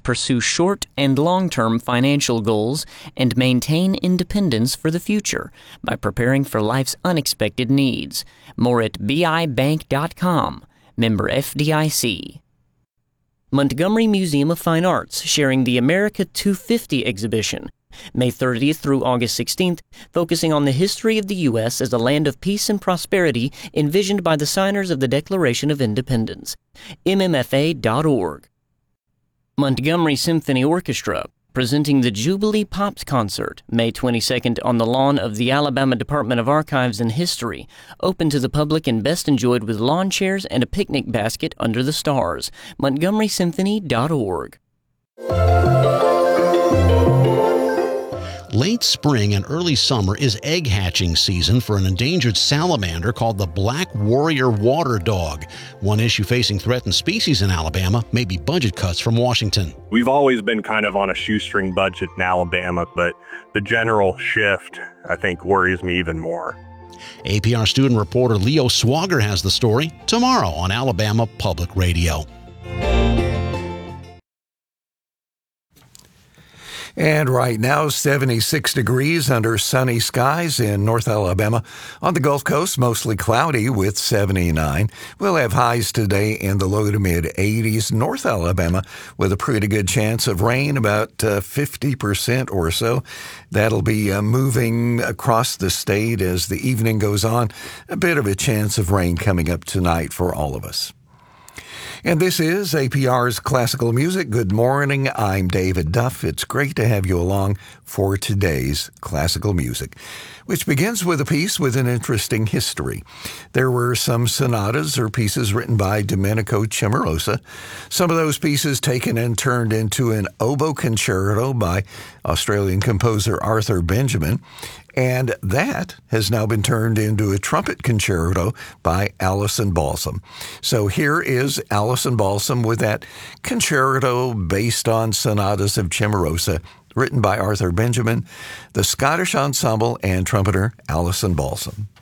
pursue short and long-term financial goals and maintain independence for the future by preparing for life's unexpected needs. More at bibank.com. Member FDIC. Montgomery Museum of Fine Arts sharing the America 250 exhibition, May 30th through August 16th, focusing on the history of the U.S. as a land of peace and prosperity envisioned by the signers of the Declaration of Independence. MMFA.org. Montgomery Symphony Orchestra, presenting the Jubilee Pops Concert, May 22nd on the lawn of the Alabama Department of Archives and History, open to the public and best enjoyed with lawn chairs and a picnic basket under the stars. MontgomerySymphony.org. Late spring and early summer is egg hatching season for an endangered salamander called the black warrior water dog. One issue facing threatened species in Alabama may be budget cuts from Washington. We've always been kind of on a shoestring budget in Alabama, but the general shift, I think, worries me even more. APR student reporter Leo Swagger has the story tomorrow on Alabama Public Radio. And right now, 76 degrees under sunny skies in North Alabama. On the Gulf Coast, mostly cloudy with 79. We'll have highs today in the low to mid 80s. North Alabama with a pretty good chance of rain, about 50% or so. That'll be moving across the state as the evening goes on. A bit of a chance of rain coming up tonight for all of us. And this is APR's Classical Music. Good morning. I'm David Duff. It's great to have you along for today's Classical Music, which begins with a piece with an interesting history. There were some sonatas or pieces written by Domenico Cimarosa. Some of those pieces taken and turned into an oboe concerto by Australian composer Arthur Benjamin. And that has now been turned into a trumpet concerto by Alison Balsam. So here is Alison Balsam with that concerto based on sonatas of Cimarosa, written by Arthur Benjamin, the Scottish Ensemble, and trumpeter Alison Balsam.